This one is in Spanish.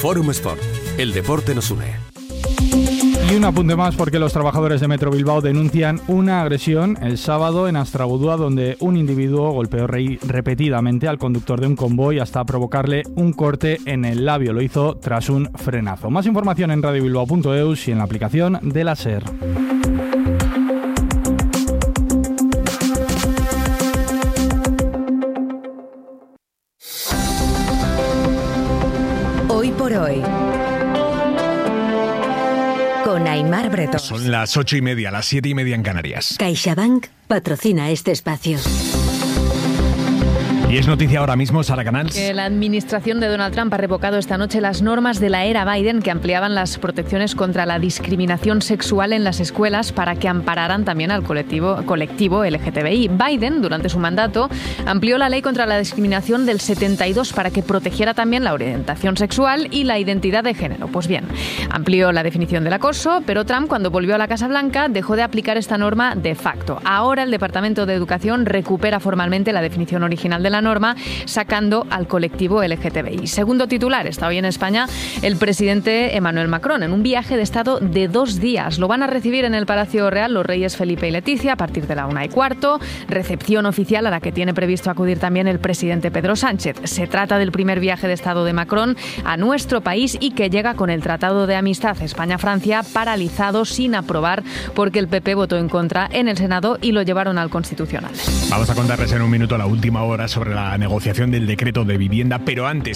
Fórum Sport. El deporte nos une. Y un apunte más porque los trabajadores de Metro Bilbao denuncian una agresión el sábado en Astrabudúa, donde un individuo golpeó repetidamente al conductor de un convoy hasta provocarle un corte en el labio. Lo hizo tras un frenazo. Más información en radiobilbao.eus y en la aplicación de la SER. Hoy por hoy, con Aimar Bretón. Son las 8:30, las 7:30 en Canarias. CaixaBank patrocina este espacio. Y es noticia ahora mismo, Sara Canals. Que la administración de Donald Trump ha revocado esta noche las normas de la era Biden que ampliaban las protecciones contra la discriminación sexual en las escuelas para que ampararan también al colectivo LGTBI. Biden, durante su mandato, amplió la ley contra la discriminación del 72 para que protegiera también la orientación sexual y la identidad de género. Pues bien, amplió la definición del acoso, pero Trump, cuando volvió a la Casa Blanca, dejó de aplicar esta norma de facto. Ahora el Departamento de Educación recupera formalmente la definición original de la norma, sacando al colectivo LGTBI. Segundo titular, está hoy en España el presidente Emmanuel Macron en un viaje de Estado de 2 días. Lo van a recibir en el Palacio Real los reyes Felipe y Leticia a partir de la 1:15. Recepción oficial a la que tiene previsto acudir también el presidente Pedro Sánchez. Se trata del primer viaje de Estado de Macron a nuestro país y que llega con el Tratado de Amistad España-Francia paralizado sin aprobar porque el PP votó en contra en el Senado y lo llevaron al Constitucional. Vamos a contarles en un minuto la última hora sobre la negociación del decreto de vivienda, pero antes